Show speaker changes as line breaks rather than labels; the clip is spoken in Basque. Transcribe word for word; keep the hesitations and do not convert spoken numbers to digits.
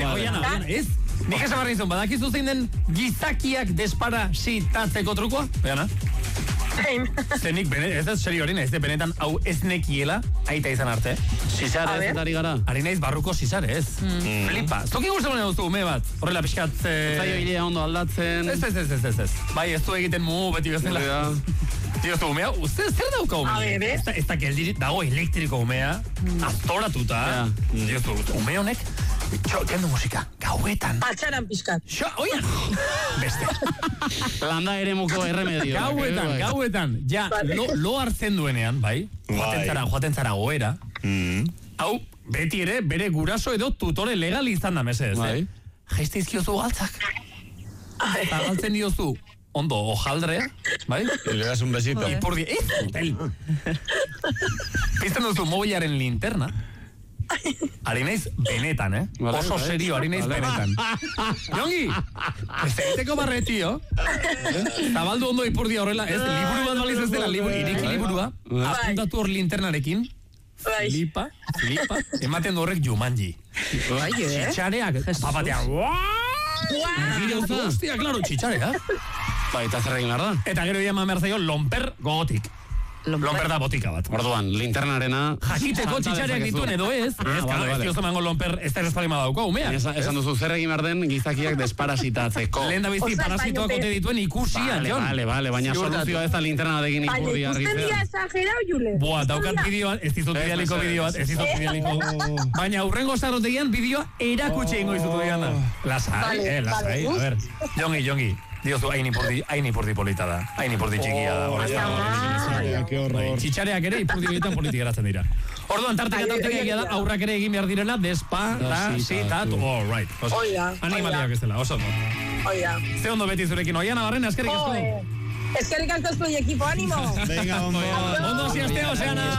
oiana, oiana, ez? Nik esan barri izan, badakizu zein den gizakiak desparasitatzeko trukoa? Oiana?
Zein.
Zenik, ez ez serio hori naiz, benetan hau ez nekiela, aita izan arte.
Zizar ez, eta ari gara.
Ari naiz barruko zizar ez. Mm. Flipa. Zoki guztuen duztu, ume bat. Horrela pixkat...
Zaio hilea ondo aldatzen.
Ez, ez, ez, ez, ez, ez. Bai, ez du egiten mu beti bezala. Diozu, umea, uste zer dauka umea?
A ver,
ez da geldirik dago elektriko umea, aztoratuta. Diozu, ume honek, txo, kendu musika, gauetan.
Patxaran pixkat.
Xo, oian, beste.
Landa ere muko erremedio.
Gauetan, gauetan, ja, lo, lo hartzen duenean, bai? Joaten zara, joaten zara goera. Hau, beti ere, bere guraso edo tutore legal izan da mesedez, eh? Jaiste izkiozu galtzak. Eta galtzen diozu, ondo, ojaldre, bai?
Y le das un besito.
Y por di... ¡Eh! Hotel. Pizten duzu mobilaren linterna. Ari naiz benetan, eh?
Vale,
Oso
vale.
serio, ari naiz
Vale.
benetan. Jongi! Ez egiteko barretio. Zabaldu ondo ipurdia horrela, ez? Liburu bat baliz ez dela, liburu, iriki liburua. Apuntatu hor linternarekin.
Bai.
Flipa, flipa. Ematen du horrek Jumanji.
Bai, eh?
Txitxareak, papatean. Gira uzu, hostia, klaro, txitxareak.
Ba, eta zer egin behar da?
Eta gero ia mamer zaio lomper gogotik. Lomper da botika bat.
Orduan, linternarena...
Jakiteko txitxareak dituen edo ez. Ez,
vale,
ez diozu mango lomper, ez da espalima dauko, umea.
Esan duzu, zer egin behar den gizakiak desparasitatzeko.
Lehen da bizti parasitoak ote dituen ikusian,
Vale,
Jon.
vale, vale, baina soluzioa ez da linterna batekin
Baina
ipurdi
ikusten dira
argitzea.
exagerau, Jule.
Boa, daukat bideoan, ez dizut bidealiko bideo bat, ez dizut bidealiko. Baina aurrengo zarrotegian bideoa erakutxe ingo izutu diana. Lasai, eh, lasai, a ver. Jongi, jongi. Diozu, hain ipurdi, hain ipurdi polita da. Hain ipurdi txikia da.
Qué horror.
Txitxareak ere ipurdi horietan politik geratzen dira. Orduan, tartek egia da, aurrak ere egin behar direla, desparasitatu. All right.
Oida,
Animaliak ez dela, oso ondo.
Oida.
Ze ondo beti zurekin, oian abarren, eskerrik asko.
Eskerrik asko zuen equipo, ánimo.
Venga, ondo.
Ondo, si este, Oseana.